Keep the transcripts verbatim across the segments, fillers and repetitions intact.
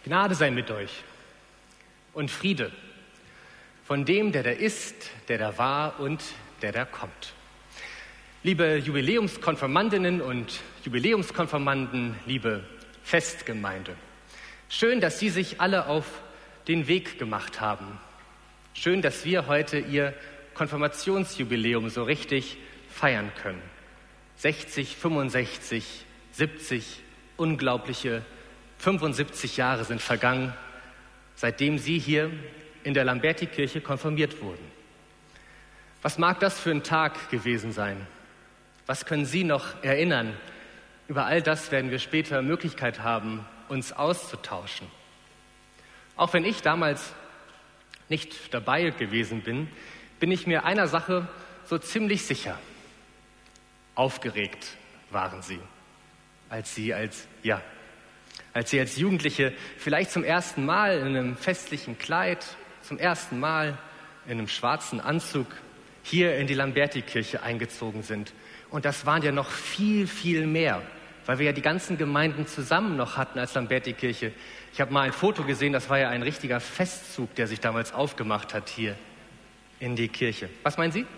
Gnade sei mit euch und Friede von dem, der da ist, der da war und der da kommt. Liebe Jubiläumskonfirmandinnen und Jubiläumskonfirmanden, liebe Festgemeinde, schön, dass Sie sich alle auf den Weg gemacht haben. Schön, dass wir heute Ihr Konfirmationsjubiläum so richtig feiern können. sechzig, fünfundsechzig, siebzig, unglaubliche fünfundsiebzig Jahre sind vergangen, seitdem Sie hier in der Lamberti-Kirche konfirmiert wurden. Was mag das für ein Tag gewesen sein? Was können Sie noch erinnern? Über all das werden wir später Möglichkeit haben, uns auszutauschen. Auch wenn ich damals nicht dabei gewesen bin, bin ich mir einer Sache so ziemlich sicher. Aufgeregt waren Sie, als Sie als, ja, als Sie als Jugendliche vielleicht zum ersten Mal in einem festlichen Kleid, zum ersten Mal in einem schwarzen Anzug hier in die Lamberti-Kirche eingezogen sind. Und das waren ja noch viel, viel mehr, weil wir ja die ganzen Gemeinden zusammen noch hatten als Lamberti-Kirche. Ich habe mal ein Foto gesehen, das war ja ein richtiger Festzug, der sich damals aufgemacht hat hier in die Kirche. Was meinen Sie?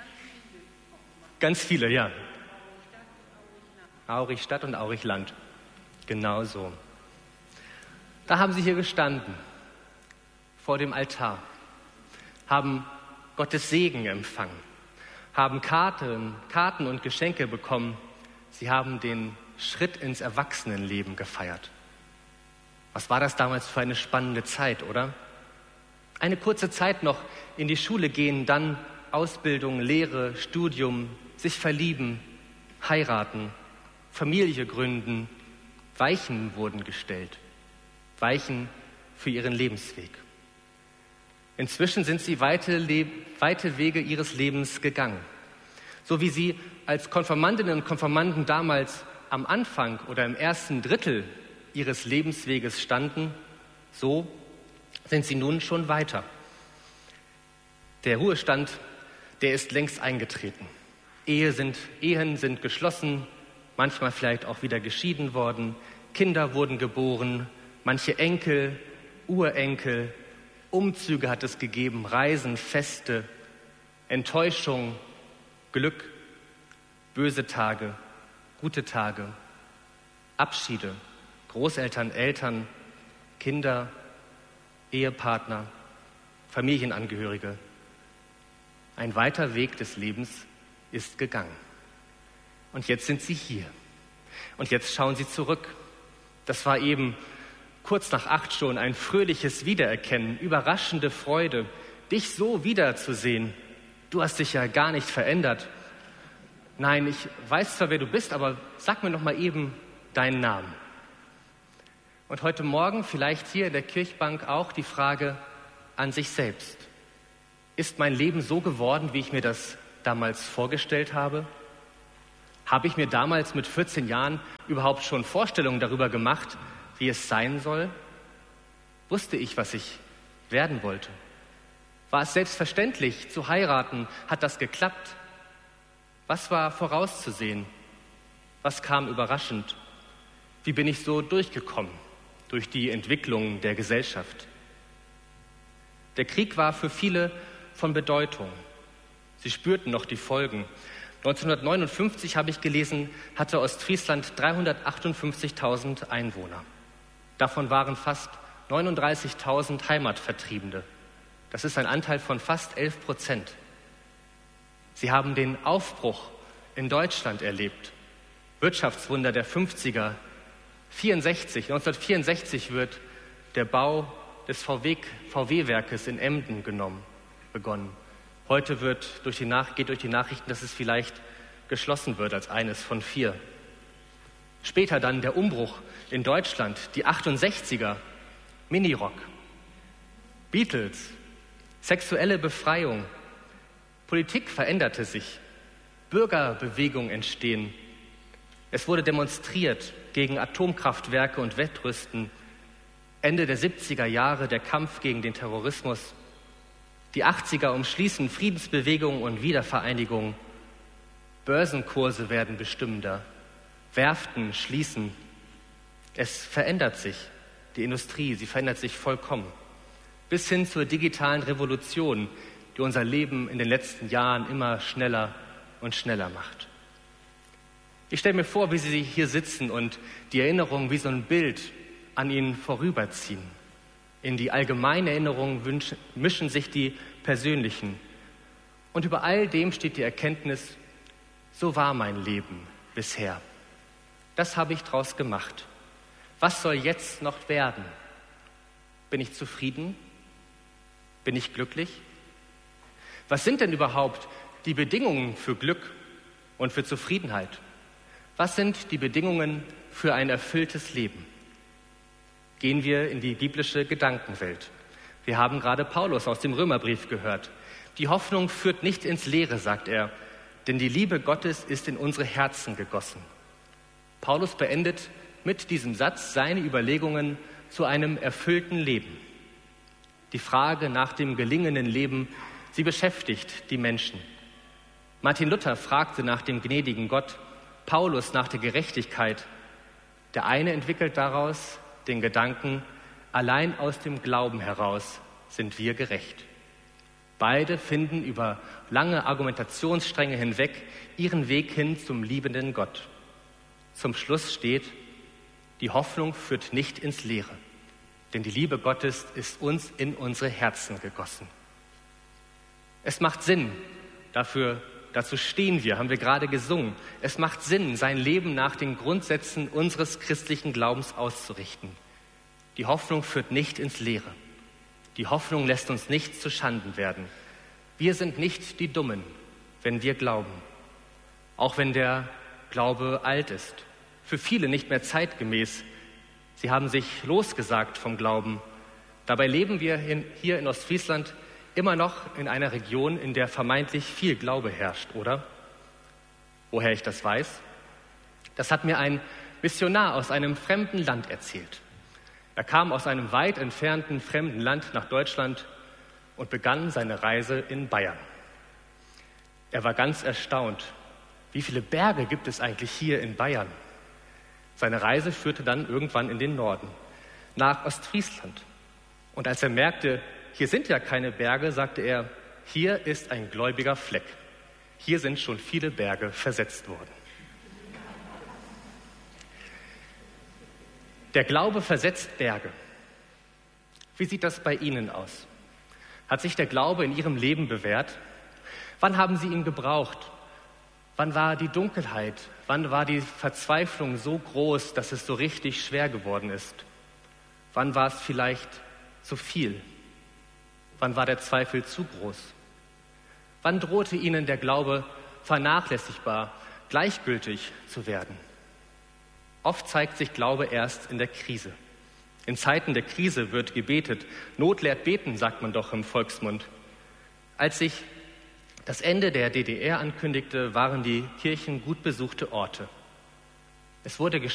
Ganz viele, ja. Aurich-Stadt und Aurich-Land. Genau so. Da haben Sie hier gestanden, vor dem Altar, haben Gottes Segen empfangen, haben Karten, Karten und Geschenke bekommen. Sie haben den Schritt ins Erwachsenenleben gefeiert. Was war das damals für eine spannende Zeit, oder? Eine kurze Zeit noch in die Schule gehen, dann Ausbildung, Lehre, Studium, sich verlieben, heiraten, Familie gründen. Weichen wurden gestellt. Weichen für ihren Lebensweg. Inzwischen sind sie weite, Le- weite Wege ihres Lebens gegangen. So wie sie als Konfirmandinnen und Konfirmanden damals am Anfang oder im ersten Drittel ihres Lebensweges standen, so sind sie nun schon weiter. Der Ruhestand, der ist längst eingetreten. Ehe sind, Ehen sind geschlossen, manchmal vielleicht auch wieder geschieden worden. Kinder wurden geboren, manche Enkel, Urenkel, Umzüge hat es gegeben, Reisen, Feste, Enttäuschung, Glück, böse Tage, gute Tage, Abschiede, Großeltern, Eltern, Kinder, Ehepartner, Familienangehörige. Ein weiter Weg des Lebens ist gegangen. Und jetzt sind Sie hier. Und jetzt schauen Sie zurück. Das war eben kurz nach acht schon ein fröhliches Wiedererkennen, überraschende Freude, dich so wiederzusehen. Du hast dich ja gar nicht verändert. Nein, ich weiß zwar, wer du bist, aber sag mir noch mal eben deinen Namen. Und heute Morgen vielleicht hier in der Kirchbank auch die Frage an sich selbst. Ist mein Leben so geworden, wie ich mir das damals vorgestellt habe? Habe ich mir damals mit vierzehn Jahren überhaupt schon Vorstellungen darüber gemacht, wie es sein soll? Wusste ich, was ich werden wollte? War es selbstverständlich, zu heiraten? Hat das geklappt? Was war vorauszusehen? Was kam überraschend? Wie bin ich so durchgekommen durch die Entwicklung der Gesellschaft? Der Krieg war für viele von Bedeutung. Sie spürten noch die Folgen. neunzehnhundertneunundfünfzig, habe ich gelesen, hatte Ostfriesland dreihundertachtundfünfzigtausend Einwohner. Davon waren fast neununddreißigtausend Heimatvertriebene. Das ist ein Anteil von fast elf Prozent. Sie haben den Aufbruch in Deutschland erlebt. Wirtschaftswunder der fünfziger. vierundsechzig, neunzehnhundertvierundsechzig wird der Bau des V W-Werkes in Emden genommen, begonnen. Heute wird durch die Nach- geht durch die Nachrichten, dass es vielleicht geschlossen wird als eines von vier. Später dann der Umbruch in Deutschland, die achtundsechziger, Minirock, Beatles, sexuelle Befreiung, Politik veränderte sich, Bürgerbewegung entstehen. Es wurde demonstriert gegen Atomkraftwerke und Wettrüsten. Ende der siebziger Jahre der Kampf gegen den Terrorismus. Die achtziger umschließen Friedensbewegung und Wiedervereinigung. Börsenkurse werden bestimmender. Werften schließen. Es verändert sich. die Industrie, sie verändert sich vollkommen. Bis hin zur digitalen Revolution, die unser Leben in den letzten Jahren immer schneller und schneller macht. Ich stelle mir vor, wie Sie hier sitzen und die Erinnerungen wie so ein Bild an Ihnen vorüberziehen. In die allgemeine Erinnerung wünschen, mischen sich die persönlichen. Und über all dem steht die Erkenntnis, so war mein Leben bisher. Das habe ich draus gemacht. Was soll jetzt noch werden? Bin ich zufrieden? Bin ich glücklich? Was sind denn überhaupt die Bedingungen für Glück und für Zufriedenheit? Was sind die Bedingungen für ein erfülltes Leben? Gehen wir in die biblische Gedankenwelt. Wir haben gerade Paulus aus dem Römerbrief gehört. Die Hoffnung führt nicht ins Leere, sagt er, denn die Liebe Gottes ist in unsere Herzen gegossen. Paulus beendet mit diesem Satz seine Überlegungen zu einem erfüllten Leben. Die Frage nach dem gelingenden Leben, sie beschäftigt die Menschen. Martin Luther fragte nach dem gnädigen Gott, Paulus nach der Gerechtigkeit. Der eine entwickelt daraus den Gedanken, allein aus dem Glauben heraus sind wir gerecht. Beide finden über lange Argumentationsstränge hinweg ihren Weg hin zum liebenden Gott. Zum Schluss steht, die Hoffnung führt nicht ins Leere, denn die Liebe Gottes ist uns in unsere Herzen gegossen. Es macht Sinn, dafür, dazu stehen wir, haben wir gerade gesungen. Es macht Sinn, sein Leben nach den Grundsätzen unseres christlichen Glaubens auszurichten. Die Hoffnung führt nicht ins Leere. Die Hoffnung lässt uns nicht zu Schanden werden. Wir sind nicht die Dummen, wenn wir glauben. Auch wenn der Glaube alt ist. Für viele nicht mehr zeitgemäß. Sie haben sich losgesagt vom Glauben. Dabei leben wir in, hier in Ostfriesland immer noch in einer Region, in der vermeintlich viel Glaube herrscht, oder? Woher ich das weiß? Das hat mir ein Missionar aus einem fremden Land erzählt. Er kam aus einem weit entfernten fremden Land nach Deutschland und begann seine Reise in Bayern. Er war ganz erstaunt. Wie viele Berge gibt es eigentlich hier in Bayern? Seine Reise führte dann irgendwann in den Norden, nach Ostfriesland. Und als er merkte, hier sind ja keine Berge, sagte er, hier ist ein gläubiger Fleck. Hier sind schon viele Berge versetzt worden. Der Glaube versetzt Berge. Wie sieht das bei Ihnen aus? Hat sich der Glaube in Ihrem Leben bewährt? Wann haben Sie ihn gebraucht? Wann war die Dunkelheit? Wann war die Verzweiflung so groß, dass es so richtig schwer geworden ist? Wann war es vielleicht zu viel? Wann war der Zweifel zu groß? Wann drohte Ihnen der Glaube vernachlässigbar, gleichgültig zu werden? Oft zeigt sich Glaube erst in der Krise. In Zeiten der Krise wird gebetet. Not lehrt beten, sagt man doch im Volksmund. Als sich das Ende der D D R ankündigte, waren die Kirchen gut besuchte Orte. Es wurde